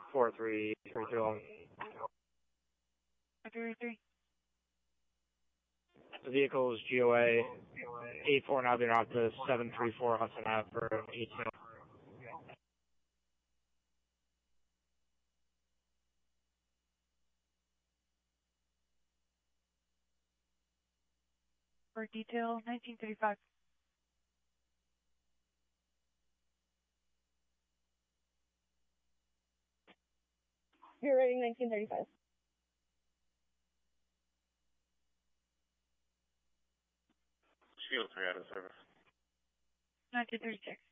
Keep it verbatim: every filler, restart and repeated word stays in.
four three three two one. three three. The vehicle is G O A eight four now being off to seven three four Hudson Ave for an E T O. For detail, nineteen thirty-five. You're writing nineteen thirty-five. Shield three out of service. nineteen thirty-six.